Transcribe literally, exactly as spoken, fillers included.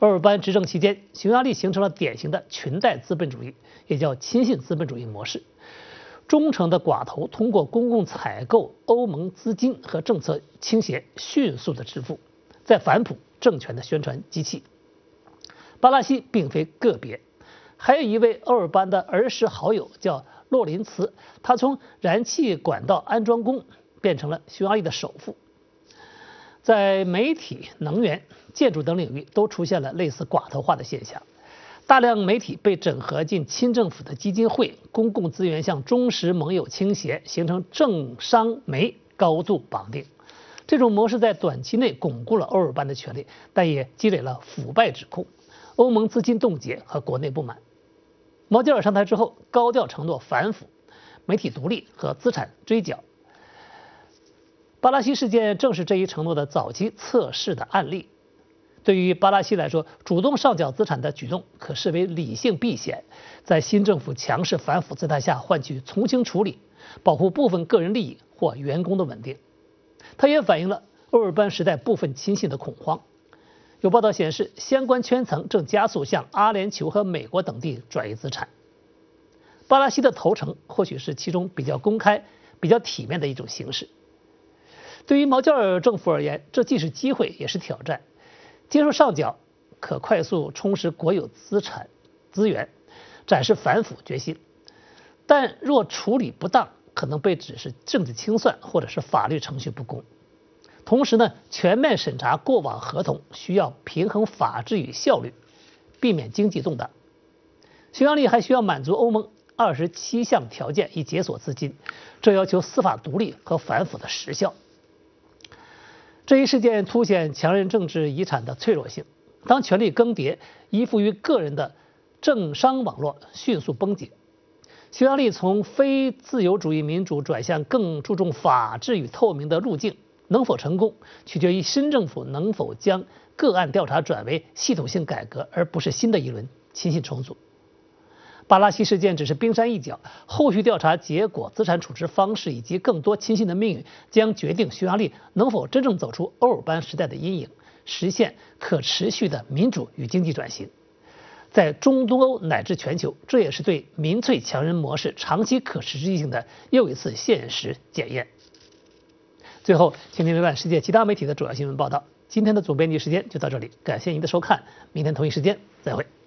欧尔班执政期间，匈牙利形成了典型的裙带资本主义，也叫亲信资本主义模式。忠诚的寡头通过公共采购、欧盟资金和政策倾斜，迅速的致富，在反哺政权的宣传机器。巴拉西并非个别，还有一位欧尔班的儿时好友叫洛林茨，他从燃气管道安装工变成了匈牙利的首富。在媒体、能源、建筑等领域都出现了类似寡头化的现象，大量媒体被整合进亲政府的基金会，公共资源向忠实盟友倾斜，形成政商媒高度绑定。这种模式在短期内巩固了欧尔班的权利，但也积累了腐败指控、欧盟资金冻结和国内不满。毛杰尔上台之后，高调承诺反腐、媒体独立和资产追缴。巴拉西事件正是这一承诺的早期测试的案例。对于巴拉西来说，主动上缴资产的举动可视为理性避险，在新政府强势反腐姿态下换取从轻处理，保护部分个人利益或员工的稳定。它也反映了欧尔班时代部分亲信的恐慌。有报道显示，相关圈层正加速向阿联酋和美国等地转移资产。巴拉西的投诚或许是其中比较公开、比较体面的一种形式。对于毛杰尔政府而言，这既是机会也是挑战。接受上缴可快速充实国有资产资源，展示反腐决心，但若处理不当，可能被指是政治清算或者是法律程序不公。同时呢，全面审查过往合同需要平衡法治与效率，避免经济动荡。匈牙利还需要满足欧盟二十七项条件以解锁资金，这要求司法独立和反腐的实效。这一事件凸显强人政治遗产的脆弱性。当权力更迭依附于个人的政商网络迅速崩解，匈牙利从非自由主义民主转向更注重法治与透明的路径，能否成功，取决于新政府能否将个案调查转为系统性改革，而不是新的一轮亲信重组。巴拉西事件只是冰山一角，后续调查结果、资产处置方式以及更多亲信的命运，将决定匈牙利能否真正走出欧尔班时代的阴影，实现可持续的民主与经济转型。在中东欧乃至全球，这也是对民粹强人模式长期可持续性的又一次现实检验。最后，请您浏览世界其他媒体的主要新闻报道。今天的总编辑时间就到这里，感谢您的收看，明天同一时间再会。